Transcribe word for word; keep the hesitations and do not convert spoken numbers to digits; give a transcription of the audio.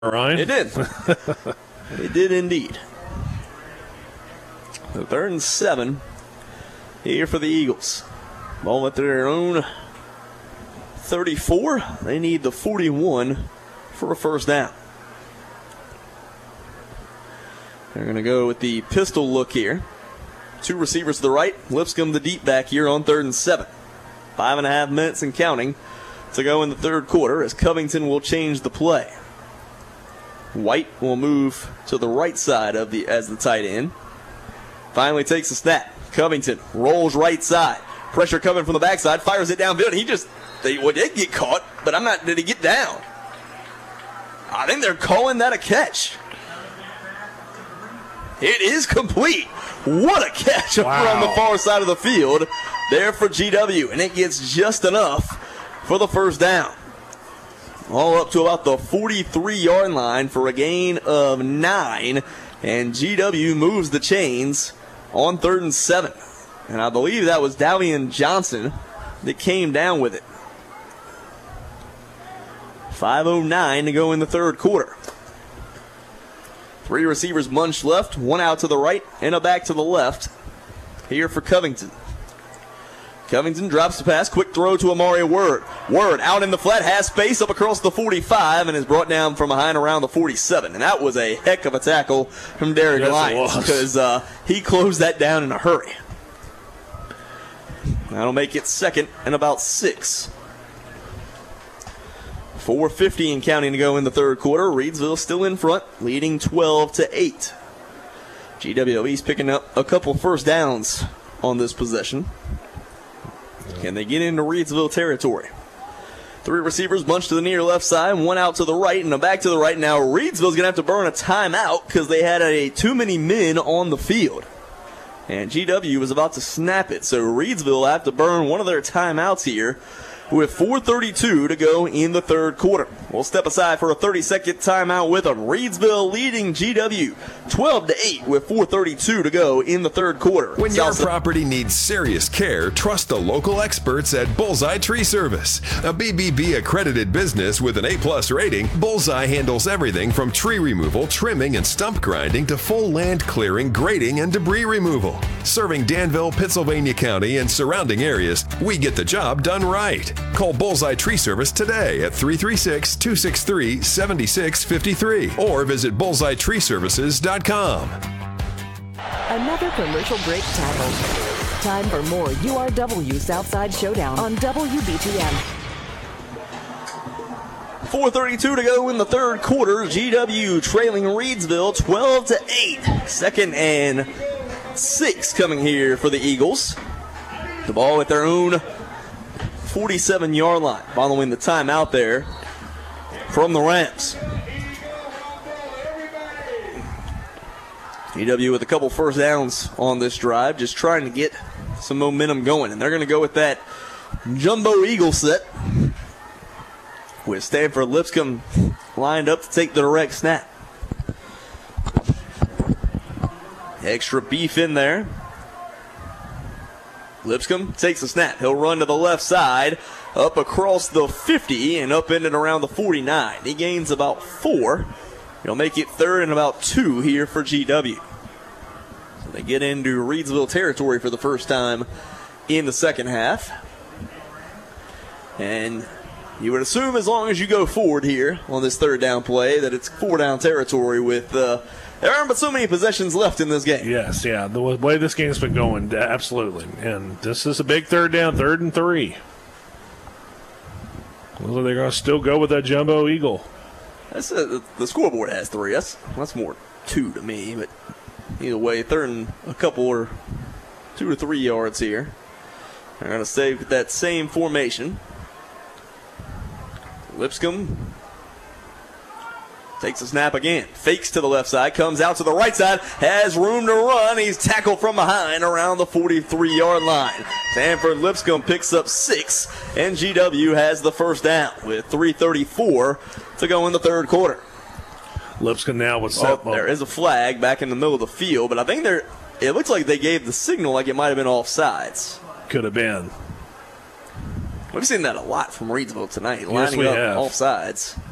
Ryan. It did. It did indeed. So third and seven here for the Eagles. Ball at their own thirty-four. They need the forty-one for a first down. They're going to go with the pistol look here. Two receivers to the right. Lipscomb the deep back here on third and seven. Five and a half minutes and counting to go in the third quarter as Covington will change the play. White will move to the right side of the as the tight end. Finally takes a snap. Covington rolls right side. Pressure coming from the backside. Fires it downfield. He just, they well, did get caught, but I'm not, did he get down? I think they're calling that a catch. It is complete. What a catch Wow. over on the far side of the field there for G W. And it gets just enough for the first down. All up to about the forty-three-yard line for a gain of nine. And G W moves the chains on third and seven. And I believe that was Davian Johnson that came down with it. five oh nine to go in the third quarter. Three receivers bunched left, one out to the right, and a back to the left here for Covington. Covington drops the pass, quick throw to Amari Word. Word out in the flat, has space up across the forty-five, and is brought down from behind around the forty-seven. And that was a heck of a tackle from Derek Yes, it Lyons, was. because uh, he closed that down in a hurry. That'll make it second and about six. four fifty and counting to go in the third quarter. Reidsville still in front, leading twelve to eight. G W E's picking up a couple first downs on this possession. Can they get into Reidsville territory? Three receivers bunched to the near left side, one out to the right and a back to the right. Now Reidsville's going to have to burn a timeout because they had a too many men on the field. And G W was about to snap it, so Reidsville will have to burn one of their timeouts here with four thirty-two to go in the third quarter. We'll step aside for a thirty-second timeout with them. Reidsville leading G W twelve to eight with four thirty-two to go in the third quarter. When your South- property needs serious care, trust the local experts at Bullseye Tree Service. A B B B accredited business with an A plus rating, Bullseye handles everything from tree removal, trimming, and stump grinding to full land clearing, grading, and debris removal. Serving Danville, Pittsylvania County, and surrounding areas, we get the job done right. Call Bullseye Tree Service today at three three six, two six three, seven six five three or visit bullseye tree services dot com. Another commercial break tackled. Time for more U R W Southside Showdown on W B T M. four thirty-two to go in the third quarter. G W trailing Reidsville twelve to eight. Second and six coming here for the Eagles. The ball at their own forty-seven-yard line following the timeout there from the Rams. G W with a couple first downs on this drive, just trying to get some momentum going. And they're going to go with that jumbo Eagle set with Stanford Lipscomb lined up to take the direct snap. Extra beef in there. Lipscomb takes a snap. He'll run to the left side, up across the fifty, and up in and around the forty-nine. He gains about four. He'll make it third and about two here for G W. So they get into Reidsville territory for the first time in the second half. And you would assume as long as you go forward here on this third down play that it's four down territory with uh, there aren't but so many possessions left in this game. Yes, yeah. The way this game's been going, absolutely. And this is a big third down, third and three. Well, they're going to still go with that jumbo Eagle. That's a, the scoreboard has three. That's that's more two to me, but either way, third and a couple or two to three yards here. They're going to stay with that same formation. Lipscomb takes a snap again. Fakes to the left side. Comes out to the right side. Has room to run. He's tackled from behind around the forty-three-yard line. Stanford Lipscomb picks up six. And G W has the first down with three thirty-four to go in the third quarter. Lipscomb now with Oh, set. there is a flag back in the middle of the field. But I think they're, it looks like they gave the signal like it might have been offsides. Could have been. We've seen that a lot from Reidsville tonight. Yes, Lining we up have. offsides.